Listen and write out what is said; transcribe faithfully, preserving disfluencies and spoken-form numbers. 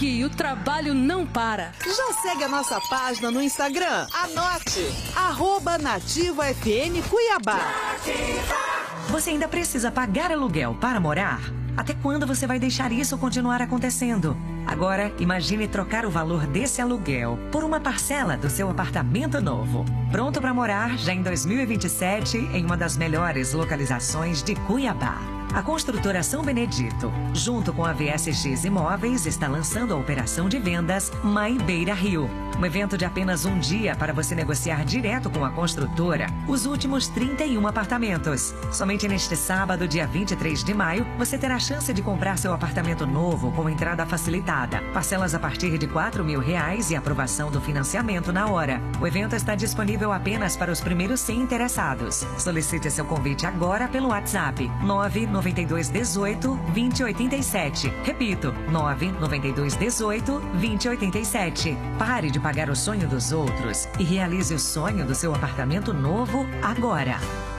Que o trabalho não para. Já segue a nossa página no Instagram? Anote! Arroba Nativa F M Cuiabá. Você ainda precisa pagar aluguel para morar? Até quando você vai deixar isso continuar acontecendo? Agora, imagine trocar o valor desse aluguel por uma parcela do seu apartamento novo. Pronto para morar já em dois mil e vinte e sete em uma das melhores localizações de Cuiabá. A construtora São Benedito, junto com a V S X Imóveis, está lançando a operação de vendas My Beira Rio. Um evento de apenas um dia para você negociar direto com a construtora os últimos trinta e um apartamentos. Somente neste sábado, dia vinte e três de maio, você terá a chance de comprar seu apartamento novo com entrada facilitada, parcelas a partir de quatro mil reais e aprovação do financiamento na hora. O evento está disponível apenas para os primeiros cem interessados. Solicite seu convite agora pelo WhatsApp nove nove dois um oito, dois zero oito sete. Repito, nove nove dois um oito, dois zero oito sete. Pare de pagar o sonho dos outros e realize o sonho do seu apartamento novo agora.